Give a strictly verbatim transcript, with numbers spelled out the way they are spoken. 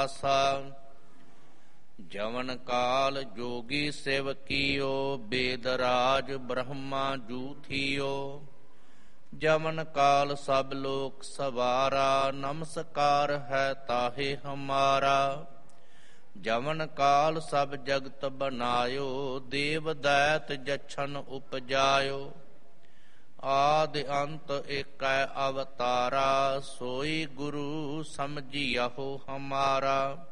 ਆਸਾ। ਜਵਨ ਕਾਲ ਜੋਗੀ ਸਿਵ ਕੀਓ, ਬੇਦਰਾਜ ਬ੍ਰਹਮਾ ਜੂਥੀਓ। ਜਵਨ ਕਾਲ ਸਭ ਲੋਕ ਸਵਾਰਾ, ਨਮਸਕਾਰ ਹੈ ਤਾਹੇ ਹਮਾਰਾ। ਜਵਨ ਕਾਲ ਸਭ ਜਗਤ ਬਨਾਇਓ, ਦੇਵ ਦੈਤ ਜਛਨ ਉਪਜਾਇਓ। ਆਦਿ ਅੰਤ ਏਕੈ ਅਵਤਾਰਾ, ਸੋਈ ਗੁਰੂ ਸਮਝਿਆਹੋ ਹਮਾਰਾ।